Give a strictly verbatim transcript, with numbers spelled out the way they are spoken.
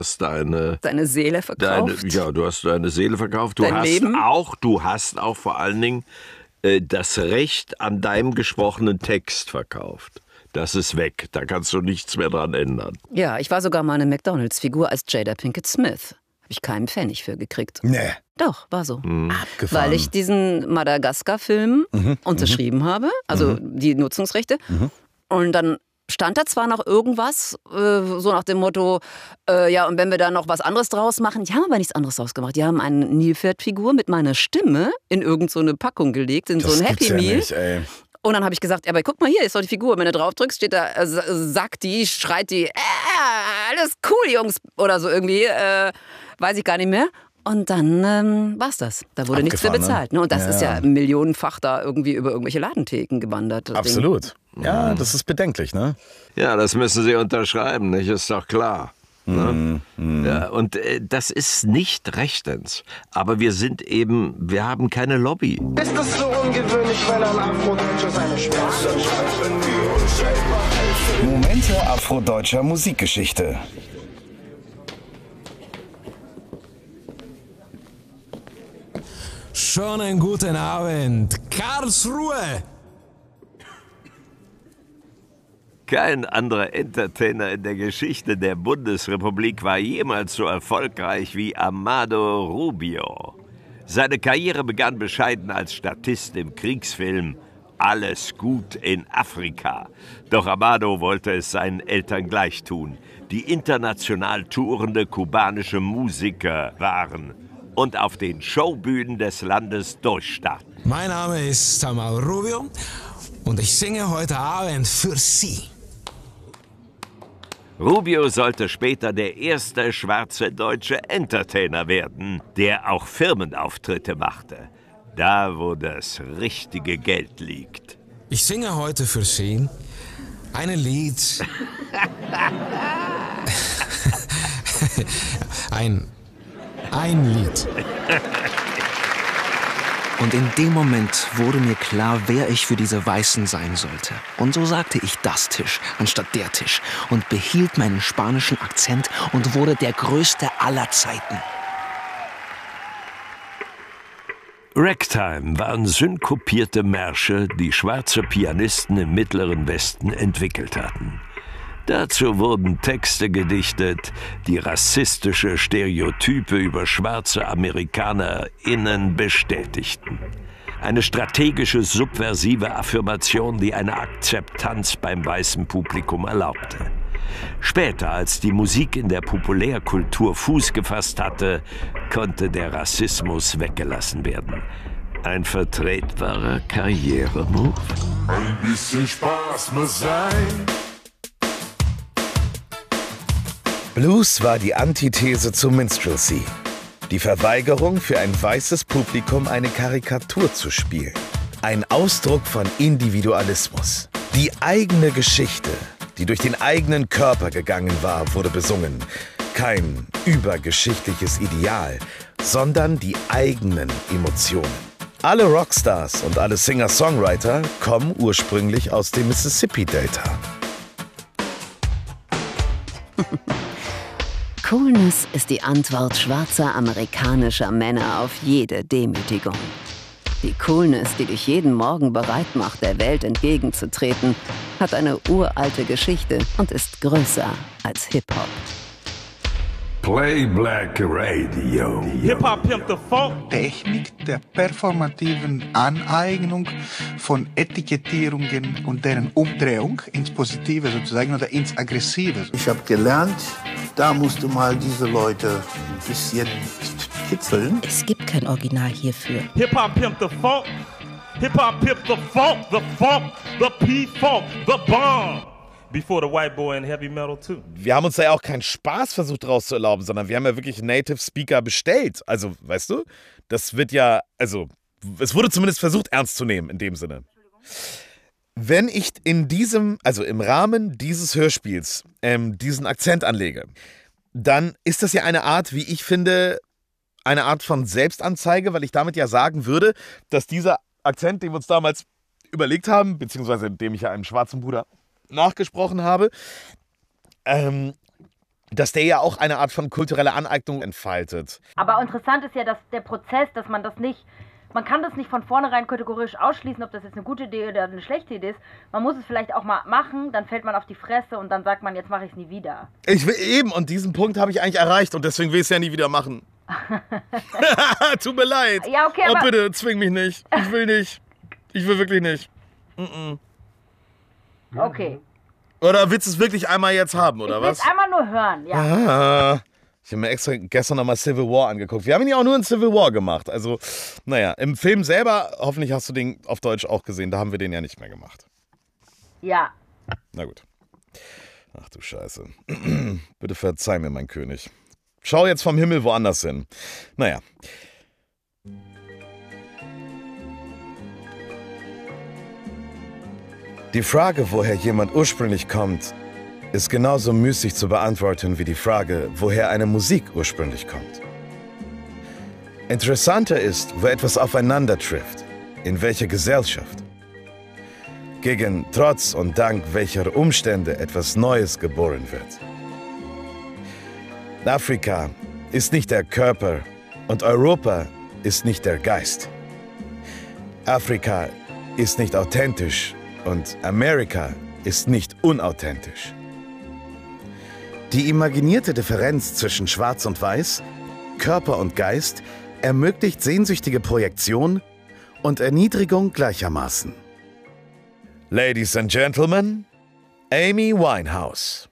hast deine, deine Seele verkauft. Deine, ja, du hast deine Seele verkauft. Du Dein hast Leben. auch, du hast auch vor allen Dingen äh, das Recht an deinem gesprochenen Text verkauft. Das ist weg. Da kannst du nichts mehr dran ändern. Ja, ich war sogar mal eine McDonalds-Figur als Jada Pinkett Smith. Habe ich keinen Pfennig für gekriegt. Nee. Doch, war so. Mhm. Abgefahren. Weil ich diesen Madagaskar-Film mhm. unterschrieben mhm. habe, also mhm. die Nutzungsrechte. Mhm. Und dann stand da zwar noch irgendwas, äh, so nach dem Motto, äh, ja, und wenn wir da noch was anderes draus machen, die haben aber nichts anderes draus gemacht. Die haben eine Nilpferdfigur mit meiner Stimme in irgend so eine Packung gelegt, in das so ein Happy ja Meal. Nicht, ey. Und dann habe ich gesagt, aber guck mal hier, ist doch die Figur. Wenn du drauf drückst, steht da, äh, sagt die, schreit die, äh, alles cool, Jungs, oder so irgendwie, äh, weiß ich gar nicht mehr. Und dann ähm, war's das. Da wurde nichts mehr bezahlt. Ne? Und das ja. ist ja millionenfach da irgendwie über irgendwelche Ladentheken gewandert. Absolut. Ding. Ja, das ist bedenklich, ne? Ja, das müssen Sie unterschreiben, nicht? Ist doch klar. Ne? Mm, mm. Ja, und äh, das ist nicht rechtens. Aber wir sind eben, wir haben keine Lobby. Ist das so ungewöhnlich, wenn ein Afrodeutscher seine Sprache schreibt? Momente afrodeutscher Musikgeschichte. Schönen guten Abend, Karlsruhe! Kein anderer Entertainer in der Geschichte der Bundesrepublik war jemals so erfolgreich wie Amado Rubio. Seine Karriere begann bescheiden als Statist im Kriegsfilm Alles gut in Afrika. Doch Amado wollte es seinen Eltern gleich tun, die international tourende kubanische Musiker waren und auf den Showbühnen des Landes durchstarten. Mein Name ist Amado Rubio und ich singe heute Abend für Sie. Rubio sollte später der erste schwarze deutsche Entertainer werden, der auch Firmenauftritte machte. Da, wo das richtige Geld liegt. Ich singe heute für Sie ein Lied. ein, ein Lied. Und in dem Moment wurde mir klar, wer ich für diese Weißen sein sollte. Und so sagte ich das Tisch anstatt der Tisch und behielt meinen spanischen Akzent und wurde der Größte aller Zeiten. Ragtime waren synkopierte Märsche, die schwarze Pianisten im Mittleren Westen entwickelt hatten. Dazu wurden Texte gedichtet, die rassistische Stereotype über schwarze AmerikanerInnen bestätigten. Eine strategische, subversive Affirmation, die eine Akzeptanz beim weißen Publikum erlaubte. Später, als die Musik in der Populärkultur Fuß gefasst hatte, konnte der Rassismus weggelassen werden. Ein vertretbarer Karrieremove. Ein bisschen Spaß muss sein. Blues war die Antithese zum Minstrelsy. Die Verweigerung, für ein weißes Publikum eine Karikatur zu spielen. Ein Ausdruck von Individualismus. Die eigene Geschichte, die durch den eigenen Körper gegangen war, wurde besungen. Kein übergeschichtliches Ideal, sondern die eigenen Emotionen. Alle Rockstars und alle Singer-Songwriter kommen ursprünglich aus dem Mississippi-Delta. Coolness ist die Antwort schwarzer amerikanischer Männer auf jede Demütigung. Die Coolness, die dich jeden Morgen bereit macht, der Welt entgegenzutreten, hat eine uralte Geschichte und ist größer als Hip-Hop. Play Black Radio. Hip-Hop Pimp the Funk. Technik der performativen Aneignung von Etikettierungen und deren Umdrehung ins Positive sozusagen oder ins Aggressive. Ich habe gelernt, da musst du mal diese Leute ein bisschen kitzeln. Es gibt kein Original hierfür. Hip-Hop Pimp the Funk. Hip-Hop Pimp the Funk. The Funk. The P-Funk. The Bomb. Before the white boy in heavy metal too. Wir haben uns da ja auch keinen Spaß versucht draus zu erlauben, sondern wir haben ja wirklich Native Speaker bestellt. Also, weißt du, das wird ja, also, es wurde zumindest versucht ernst zu nehmen in dem Sinne. Wenn ich in diesem, also im Rahmen dieses Hörspiels ähm, diesen Akzent anlege, dann ist das ja eine Art, wie ich finde, eine Art von Selbstanzeige, weil ich damit ja sagen würde, dass dieser Akzent, den wir uns damals überlegt haben, beziehungsweise dem ich ja einem schwarzen Bruder nachgesprochen habe, ähm, dass der ja auch eine Art von kultureller Aneignung entfaltet. Aber interessant ist ja, dass der Prozess, dass man das nicht, man kann das nicht von vornherein kategorisch ausschließen, ob das jetzt eine gute Idee oder eine schlechte Idee ist. Man muss es vielleicht auch mal machen, dann fällt man auf die Fresse und dann sagt man, jetzt mache ich es nie wieder. Ich will eben, und diesen Punkt habe ich eigentlich erreicht und deswegen will ich es ja nie wieder machen. Tut mir leid. Ja, okay, oh, aber... bitte, zwing mich nicht. Ich will nicht. Ich will wirklich nicht. Mm-mm. Okay. Oder willst du es wirklich einmal jetzt haben, oder ich was? Ich will es einmal nur hören, ja. Ah, ich habe mir extra gestern nochmal Civil War angeguckt. Wir haben ihn ja auch nur in Civil War gemacht. Also, naja, im Film selber, hoffentlich hast du den auf Deutsch auch gesehen, da haben wir den ja nicht mehr gemacht. Ja. Na gut. Ach du Scheiße. Bitte verzeih mir, mein König. Schau jetzt vom Himmel woanders hin. Naja. Die Frage, woher jemand ursprünglich kommt, ist genauso müßig zu beantworten wie die Frage, woher eine Musik ursprünglich kommt. Interessanter ist, wo etwas aufeinander trifft, in welcher Gesellschaft. Gegen Trotz und Dank welcher Umstände etwas Neues geboren wird. Afrika ist nicht der Körper und Europa ist nicht der Geist. Afrika ist nicht authentisch und Amerika ist nicht unauthentisch. Die imaginierte Differenz zwischen Schwarz und Weiß, Körper und Geist ermöglicht sehnsüchtige Projektion und Erniedrigung gleichermaßen. Ladies and Gentlemen, Amy Winehouse.